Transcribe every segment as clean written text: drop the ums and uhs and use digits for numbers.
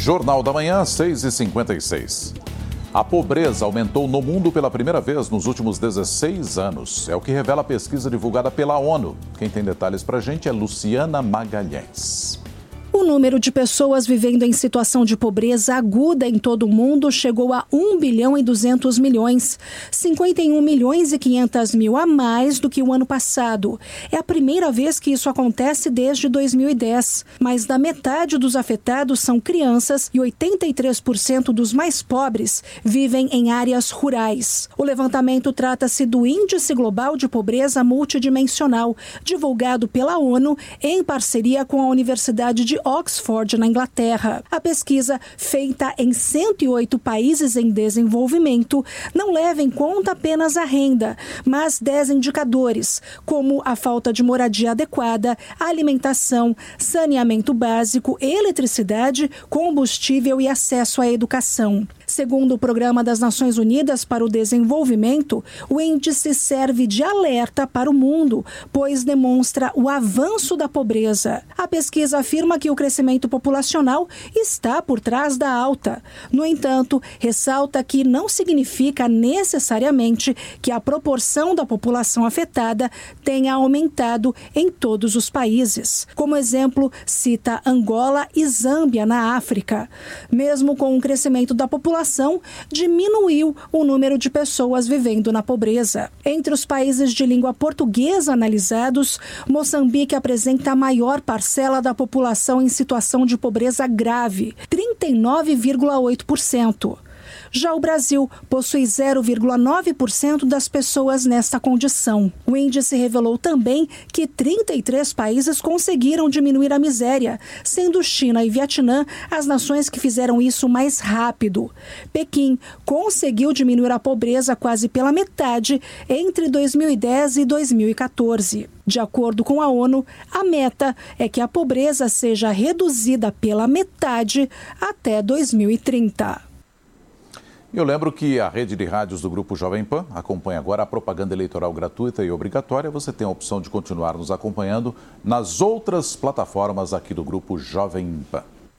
Jornal da Manhã, 6h56. A pobreza aumentou no mundo pela primeira vez nos últimos 16 anos. É o que revela a pesquisa divulgada pela ONU. Quem tem detalhes pra gente é Luciana Magalhães. O número de pessoas vivendo em situação de pobreza aguda em todo o mundo chegou a 1 bilhão e 200 milhões, 51 milhões e 500 mil a mais do que o ano passado. É a primeira vez que isso acontece desde 2010. Mais da metade dos afetados são crianças e 83% dos mais pobres vivem em áreas rurais. O levantamento trata-se do Índice Global de Pobreza Multidimensional, divulgado pela ONU em parceria com a Universidade de Oxford, na Inglaterra. A pesquisa, feita em 108 países em desenvolvimento, não leva em conta apenas a renda, mas 10 indicadores, como a falta de moradia adequada, alimentação, saneamento básico, eletricidade, combustível e acesso à educação. Segundo o Programa das Nações Unidas para o Desenvolvimento, o índice serve de alerta para o mundo, pois demonstra o avanço da pobreza. A pesquisa afirma que o crescimento populacional está por trás da alta. No entanto, ressalta que não significa necessariamente que a proporção da população afetada tenha aumentado em todos os países. Como exemplo, cita Angola e Zâmbia, na África. Mesmo com o crescimento da população, diminuiu o número de pessoas vivendo na pobreza. Entre os países de língua portuguesa analisados, Moçambique apresenta a maior parcela da população em situação de pobreza grave, 39,8%. Já o Brasil possui 0,9% das pessoas nesta condição. O índice revelou também que 33 países conseguiram diminuir a miséria, sendo China e Vietnã as nações que fizeram isso mais rápido. Pequim conseguiu diminuir a pobreza quase pela metade entre 2010 e 2014. De acordo com a ONU, a meta é que a pobreza seja reduzida pela metade até 2030. Eu lembro que a rede de rádios do Grupo Jovem Pan acompanha agora a propaganda eleitoral gratuita e obrigatória. Você tem a opção de continuar nos acompanhando nas outras plataformas aqui do Grupo Jovem Pan.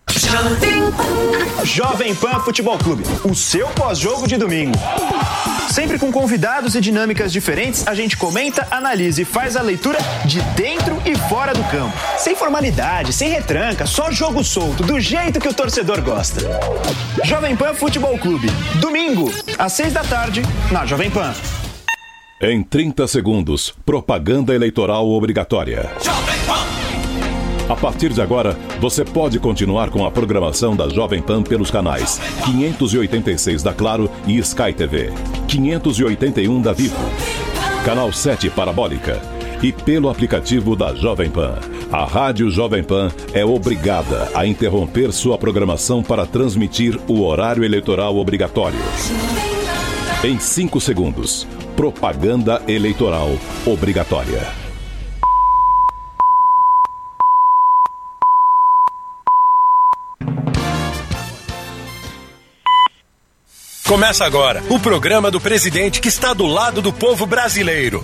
Jovem Pan Futebol Clube, o seu pós-jogo de domingo. Sempre com convidados e dinâmicas diferentes, a gente comenta, analisa e faz a leitura de dentro e fora do campo. Sem formalidade, sem retranca, só jogo solto, do jeito que o torcedor gosta. Jovem Pan Futebol Clube, domingo, às 6 da tarde, na Jovem Pan. Em 30 segundos, propaganda eleitoral obrigatória. Jovem Pan! A partir de agora, você pode continuar com a programação da Jovem Pan pelos canais 586 da Claro e Sky TV, 581 da Vivo, Canal 7 Parabólica e pelo aplicativo da Jovem Pan. A Rádio Jovem Pan é obrigada a interromper sua programação para transmitir o horário eleitoral obrigatório. Em 5 segundos, propaganda eleitoral obrigatória. Começa agora o programa do presidente que está do lado do povo brasileiro.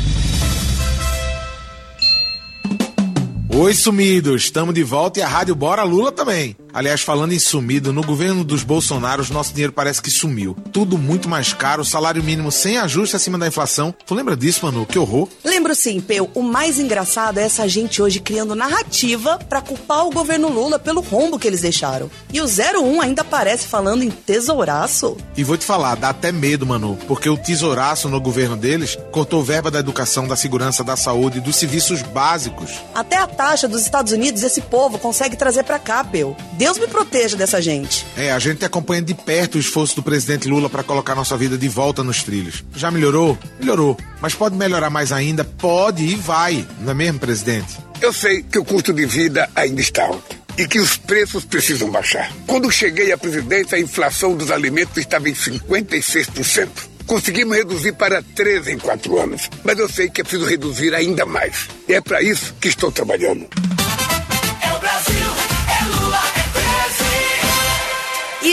Oi, sumidos, estamos de volta e a Rádio Bora Lula também. Aliás, falando em sumido, no governo dos Bolsonaros, nosso dinheiro parece que sumiu. Tudo muito mais caro, salário mínimo sem ajuste acima da inflação. Tu lembra disso, Manu? Que horror. Lembro sim, Peu. O mais engraçado é essa gente hoje criando narrativa pra culpar o governo Lula pelo rombo que eles deixaram. E o 01 ainda aparece falando em tesouraço. E vou te falar, dá até medo, Manu, porque o tesouraço no governo deles cortou verba da educação, da segurança, da saúde e dos serviços básicos. Até a taxa dos Estados Unidos esse povo consegue trazer pra cá, Peu. Deus me proteja dessa gente. A gente acompanha de perto o esforço do presidente Lula para colocar nossa vida de volta nos trilhos. Já melhorou? Melhorou. Mas pode melhorar mais ainda? Pode e vai. Não é mesmo, presidente? Eu sei que o custo de vida ainda está alto e que os preços precisam baixar. Quando cheguei à presidência, a inflação dos alimentos estava em 56%. Conseguimos reduzir para 13 em 4 anos. Mas eu sei que é preciso reduzir ainda mais. E é para isso que estou trabalhando. E Lula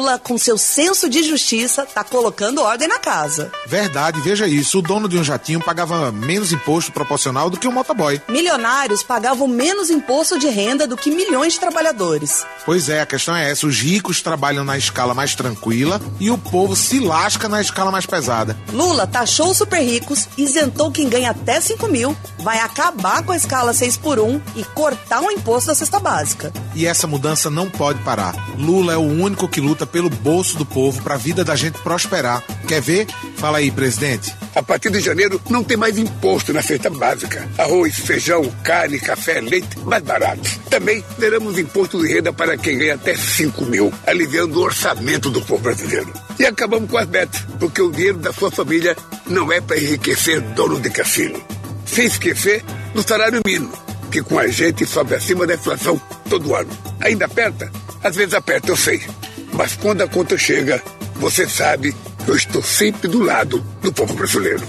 Lula, com seu senso de justiça, tá colocando ordem na casa. Verdade, veja isso. O dono de um jatinho pagava menos imposto proporcional do que um motoboy. Milionários pagavam menos imposto de renda do que milhões de trabalhadores. Pois é, a questão é essa. Os ricos trabalham na escala mais tranquila e o povo se lasca na escala mais pesada. Lula taxou os super ricos, isentou quem ganha até 5 mil, vai acabar com a escala 6x1 e cortar o imposto da cesta básica. E essa mudança não pode parar. Lula é o único que luta pelo bolso do povo para a vida da gente prosperar. Quer ver? Fala aí, presidente. A partir de janeiro não tem mais imposto na cesta básica. Arroz, feijão, carne, café, leite, mais barato. Também teremos imposto de renda para quem ganha até 5 mil, aliviando o orçamento do povo brasileiro. E acabamos com as betas, porque o dinheiro da sua família não é para enriquecer dono de cassino. Sem esquecer do salário mínimo, que com a gente sobe acima da inflação todo ano. Ainda aperta? Às vezes aperta, eu sei. Mas quando a conta chega, você sabe que eu estou sempre do lado do povo brasileiro.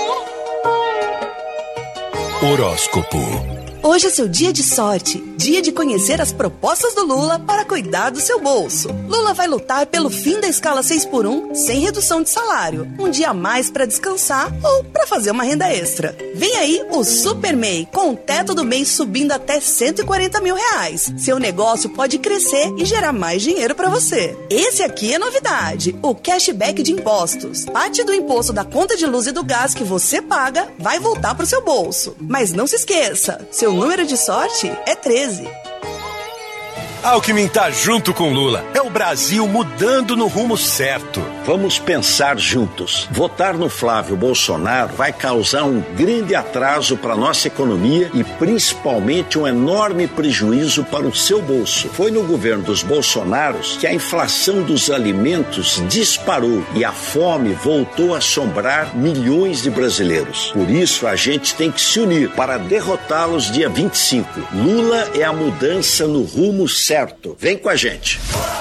Horóscopo. Hoje é seu dia de sorte, dia de conhecer as propostas do Lula para cuidar do seu bolso. Lula vai lutar pelo fim da escala 6x1 sem redução de salário, um dia a mais para descansar ou para fazer uma renda extra. Vem aí o Super MEI, com o teto do mês subindo até R$140 mil. Seu negócio pode crescer e gerar mais dinheiro para você. Esse aqui é novidade, o cashback de impostos. Parte do imposto da conta de luz e do gás que você paga vai voltar para o seu bolso. Mas não se esqueça, seu número de sorte é 13. Alckmin tá junto com Lula. É o Brasil mudando no rumo certo. Vamos pensar juntos. Votar no Flávio Bolsonaro vai causar um grande atraso para nossa economia e principalmente um enorme prejuízo para o seu bolso. Foi no governo dos Bolsonaros que a inflação dos alimentos disparou e a fome voltou a assombrar milhões de brasileiros. Por isso, a gente tem que se unir para derrotá-los dia 25. Lula é a mudança no rumo certo. Vem com a gente.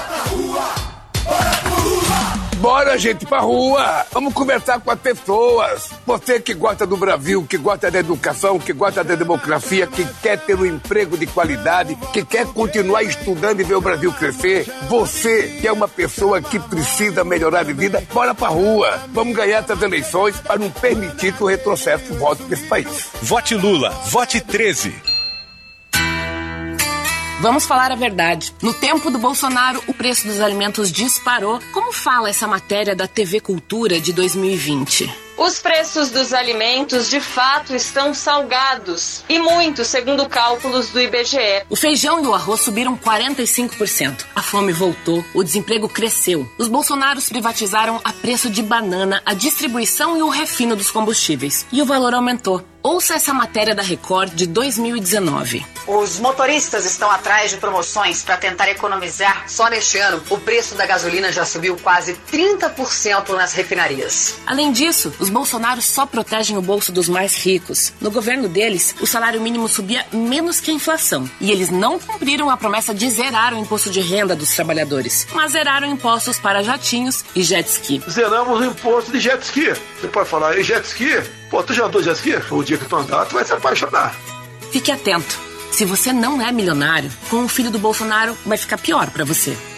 Bora, gente, pra rua. Vamos conversar com as pessoas. Você que gosta do Brasil, que gosta da educação, que gosta da democracia, que quer ter um emprego de qualidade, que quer continuar estudando e ver o Brasil crescer. Você que é uma pessoa que precisa melhorar de vida, bora pra rua. Vamos ganhar essas eleições para não permitir que o retrocesso volte nesse país. Vote Lula, vote 13. Vamos falar a verdade. No tempo do Bolsonaro, o preço dos alimentos disparou. Como fala essa matéria da TV Cultura de 2020? Os preços dos alimentos, de fato, estão salgados. E muito, segundo cálculos do IBGE. O feijão e o arroz subiram 45%. A fome voltou, o desemprego cresceu. Os bolsonaros privatizaram a preço de banana a distribuição e o refino dos combustíveis. E o valor aumentou. Ouça essa matéria da Record de 2019. Os motoristas estão atrás de promoções para tentar economizar. Só neste ano, o preço da gasolina já subiu quase 30% nas refinarias. Além disso, os bolsonaros só protegem o bolso dos mais ricos. No governo deles, o salário mínimo subia menos que a inflação. E eles não cumpriram a promessa de zerar o imposto de renda dos trabalhadores, mas zeraram impostos para jatinhos e jet ski. Zeramos o imposto de jet ski. Você pode falar, e jet ski? Pô, tu já andou jet ski? O dia que tu andar, tu vai se apaixonar. Fique atento. Se você não é milionário, com o filho do Bolsonaro vai ficar pior para você.